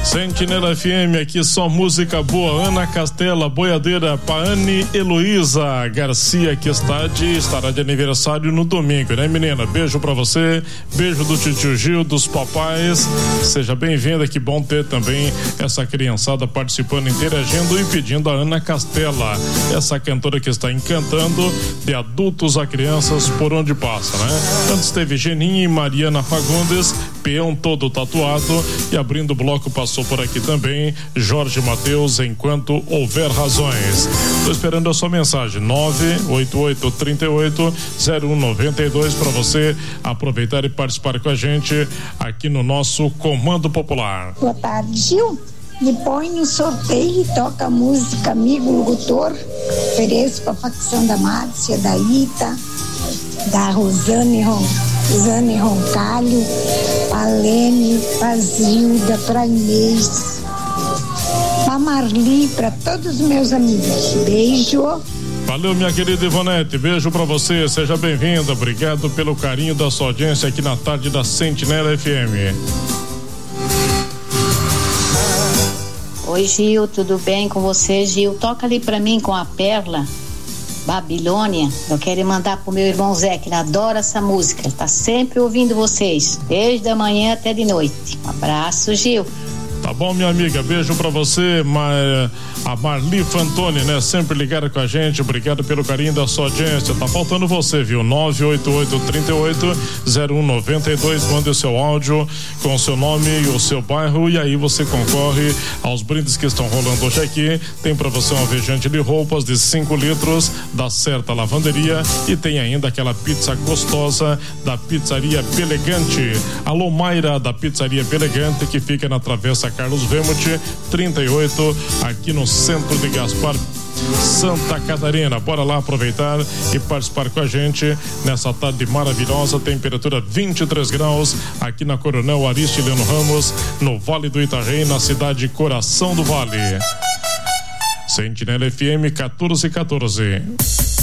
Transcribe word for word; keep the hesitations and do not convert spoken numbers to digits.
Sentinela F M, aqui só música boa. Ana Castela, boiadeira, Paane Heloísa Garcia, que está de, estará de aniversário no domingo, né, menina? Beijo pra você, beijo do tio Gil, dos papais. Seja bem-vinda, que bom ter também essa criançada participando, interagindo e pedindo a Ana Castela, essa cantora que está encantando de adultos a crianças por onde passa, né? Antes teve Geninha e Mariana Fagundes, peão todo tatuado, e abrindo o bloco passou por aqui também Jorge Mateus, Enquanto Houver Razões. Estou esperando a sua mensagem nove oito oito, três oito, zero um nove dois para você aproveitar e participar com a gente aqui no nosso Comando Popular. Boa tarde, Gil. Me põe no sorteio e toca a música Amigo Locutor. Ofereço para a facção da Márcia, da Ita, da Rosane Ron, Rosane Roncalho, a Lene, a Zilda, para Inês, a Marli, para todos os meus amigos. Beijo. Valeu, minha querida Ivonete, beijo pra você, seja bem-vinda, obrigado pelo carinho da sua audiência aqui na tarde da Sentinela F M. Oi, Gil, tudo bem com você, Gil? Toca ali pra mim com a Perla, Babilônia. Eu quero mandar pro meu irmão Zé, que ele adora essa música, tá sempre ouvindo vocês, desde a manhã até de noite. Um abraço, Gil. Tá bom, minha amiga, beijo pra você, Mar... a Marli Fantoni, né? Sempre ligada com a gente, obrigado pelo carinho da sua audiência. Tá faltando você, viu? nove oito oito, três oito, zero um nove dois, mande o seu áudio com o seu nome e o seu bairro, e aí você concorre aos brindes que estão rolando hoje aqui. Tem pra você um alvejante de roupas de cinco litros da Certa Lavanderia, e tem ainda aquela pizza gostosa da Pizzaria Belegante. Alô, Mayra, da Pizzaria Belegante, que fica na Travessa Carlos Vemuti, trinta e oito, aqui no centro de Gaspar, Santa Catarina. Bora lá aproveitar e participar com a gente nessa tarde maravilhosa. Temperatura vinte e três graus aqui na Coronel Aristiliano Ramos, no Vale do Itajaí, na cidade Coração do Vale. Sentinela F M quatorze quatorze.